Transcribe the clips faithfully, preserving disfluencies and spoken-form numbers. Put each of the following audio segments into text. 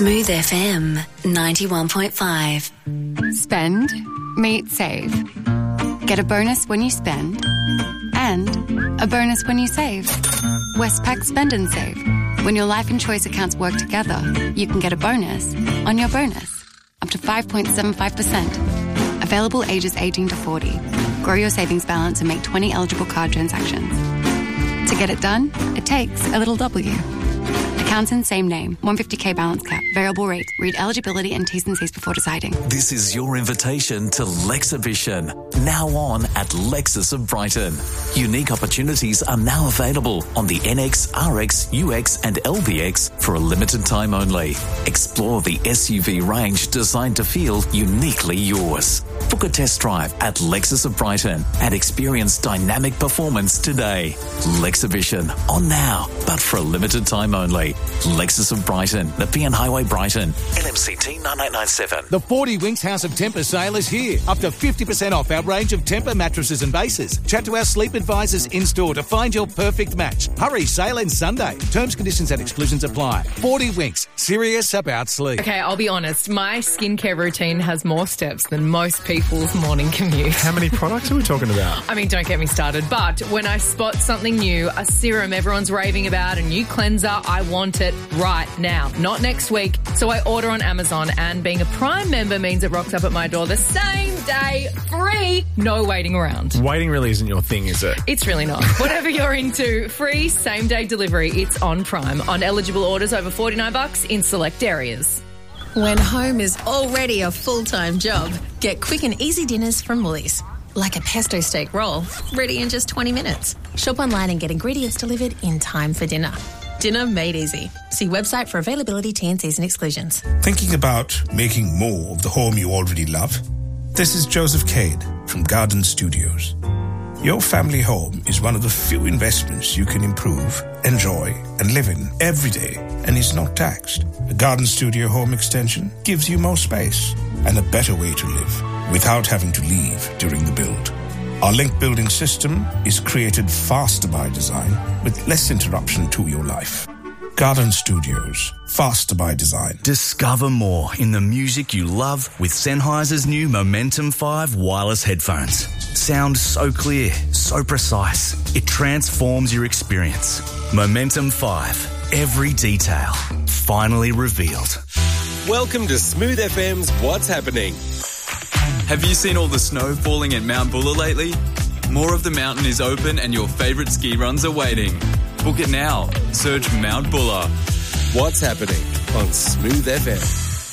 Smooth F M ninety-one point five. Spend, meet, save. Get a bonus when you spend and a bonus when you save. Westpac Spend and Save. When your life and choice accounts work together, you can get a bonus on your bonus. Up to five point seven five percent. Available ages eighteen to forty. Grow your savings balance and make twenty eligible card transactions. To get it done, it takes a little W. Accounts in same name. one hundred fifty k balance cap. Variable rates. Read eligibility and T's and C's before deciding. This is your invitation to Lexibition. Now on at Lexus of Brighton. Unique opportunities are now available on the N X, R X, U X and L B X for a limited time only. Explore the S U V range designed to feel uniquely yours. Book a test drive at Lexus of Brighton and experience dynamic performance today. Lexibition, on now, but for a limited time only. Lexus of Brighton, Nepean Highway, Brighton. L M C T nine eight nine seven. The forty Winks House of Temper sale is here. Up to fifty percent off our range of Temper mattresses and bases. Chat to our sleep advisors in-store to find your perfect match. Hurry, sale ends Sunday. Terms, conditions and exclusions apply. forty Winks, serious about sleep. Okay, I'll be honest. My skincare routine has more steps than most people's morning commute. How many products are we talking about? I mean, don't get me started. But when I spot something new, a serum everyone's raving about, a new cleanser, I want it right now, not next week. So I order on Amazon, and being a Prime member means it rocks up at my door the same day, free, no waiting around. Waiting really isn't your thing, is it? It's really not. Whatever you're into, free same-day delivery, it's on Prime. On eligible orders over forty-nine bucks in select areas. When home is already a full-time job, get quick and easy dinners from Woolies. Like a pesto steak roll, ready in just twenty minutes. Shop online and get ingredients delivered in time for dinner. Dinner made easy. See website for availability, T and Cs and exclusions. Thinking about making more of the home you already love? This is Joseph Cade from Garden Studios. Your family home is one of the few investments you can improve, enjoy and live in every day and is not taxed. A Garden Studio home extension gives you more space and a better way to live without having to leave during the build. Our link building system is created faster by design with less interruption to your life. Garden Studios, faster by design. Discover more in the music you love with Sennheiser's new Momentum five wireless headphones. Sound so clear, so precise. It transforms your experience. Momentum five. Every detail finally revealed. Welcome to Smooth F M's What's Happening. Have you seen all the snow falling at Mount Buller lately? More of the mountain is open and your favourite ski runs are waiting. Book it now. Search Mount Buller. What's Happening on Smooth F M.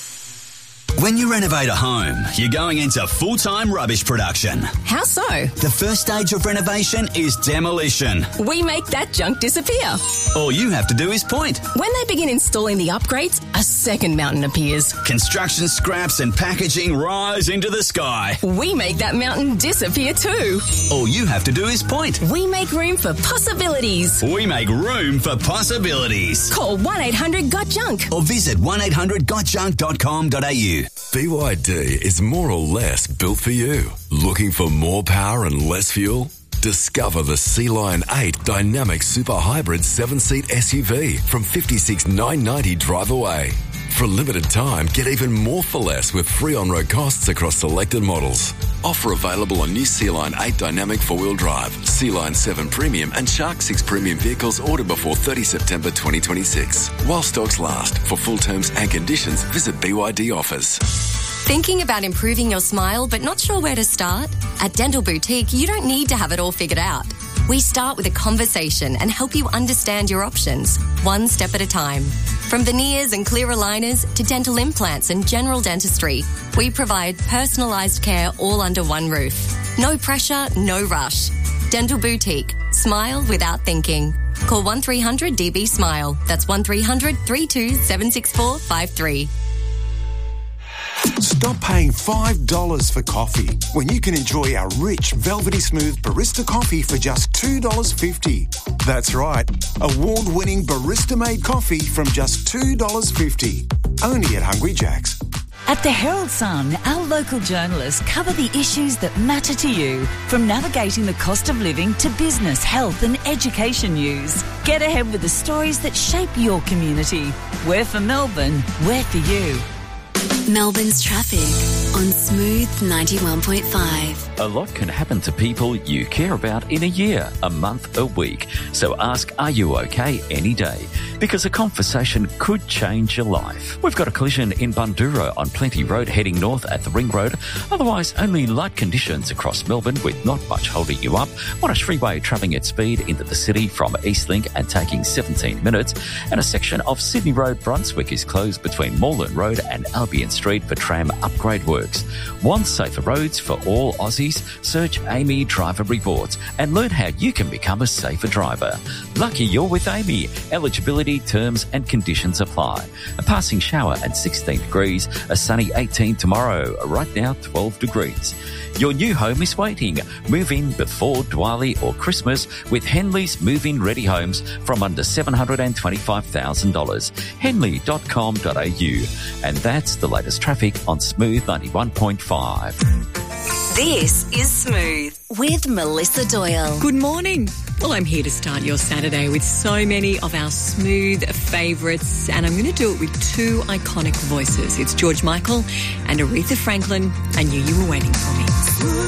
When you renovate a home, you're going into full-time rubbish production. How so? The first stage of renovation is demolition. We make that junk disappear. All you have to do is point. When they begin installing the upgrades, a second mountain appears. Construction scraps and packaging rise into the sky. We make that mountain disappear too. All you have to do is point. We make room for possibilities. We make room for possibilities. Call one eight hundred got junk or visit one eight hundred got junk dot com dot a u. B Y D is more or less built for you. Looking for more power and less fuel? Discover the Sea-Lion eight Dynamic Super Hybrid seven-seat S U V from fifty-six thousand nine hundred ninety dollars drive away. For a limited time, get even more for less with free on-road costs across selected models. Offer available on new Sea-Lion eight Dynamic four-wheel drive, Sea-Lion seven Premium and Shark six Premium vehicles ordered before thirtieth September twenty twenty-six. While stocks last. For full terms and conditions, visit B Y D Offers. Thinking about improving your smile but not sure where to start? At Dental Boutique, you don't need to have it all figured out. We start with a conversation and help you understand your options, one step at a time. From veneers and clear aligners to dental implants and general dentistry, we provide personalised care all under one roof. No pressure, no rush. Dental Boutique. Smile without thinking. Call one three hundred D B SMILE. That's one three hundred, three two seven six four five three. Stop paying five dollars for coffee when you can enjoy our rich, velvety smooth barista coffee for just two dollars fifty. That's right, award-winning barista-made coffee from just two dollars fifty. Only at Hungry Jack's. At the Herald Sun, our local journalists cover the issues that matter to you, from navigating the cost of living to business, health and education news. Get ahead with the stories that shape your community. We're for Melbourne, we're for you. Melbourne's traffic on Smooth ninety-one point five. A lot can happen to people you care about in a year, a month, a week. So ask, are you okay any day? Because a conversation could change your life. We've got a collision in Bundura on Plenty Road heading north at the Ring Road. Otherwise, only light conditions across Melbourne with not much holding you up. Monash Freeway travelling at speed into the city from Eastlink and taking seventeen minutes. And a section of Sydney Road, Brunswick is closed between Moreland Road and Albion Street for tram upgrade works. Want safer roads for all Aussies? Search Amy Driver Reports and learn how you can become a safer driver. Lucky you're with Amy. Eligibility, terms and conditions apply. A passing shower at sixteen degrees, a sunny eighteen tomorrow, right now twelve degrees. Your new home is waiting. Move in before Diwali or Christmas with Henley's Move-In Ready Homes from under seven hundred twenty-five thousand dollars. henley dot com dot a u. And that's the latest traffic on Smooth ninety-one point five. This is Smooth with Melissa Doyle. Good morning. Well, I'm here to start your Saturday with so many of our Smooth favourites, and I'm going to do it with two iconic voices. It's George Michael and Aretha Franklin. I Knew You Were Waiting For Me.